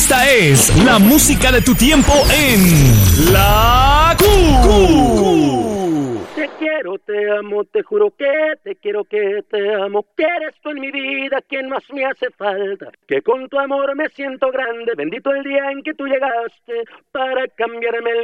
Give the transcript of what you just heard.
Esta es la música de tu tiempo en La Q. Te quiero, te amo, te juro que te quiero, que te amo, que eres tú en mi vida quien más me hace falta, que con tu amor me siento grande, bendito el día en que tú llegaste para cambiarme el